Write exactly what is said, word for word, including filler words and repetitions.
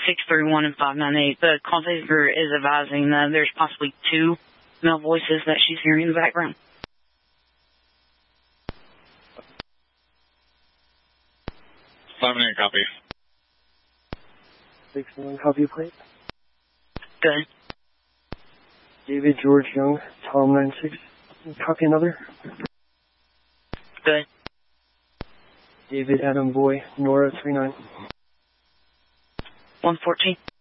six three one and five nine eight. The call taker is advising that there's possibly two male voices that she's hearing in the background. five nine eight, copy. six one, copy, plate. Good. David George Young, Tom nine six, copy another. Good. David Adam Boy, Nora three nine. one fourteen.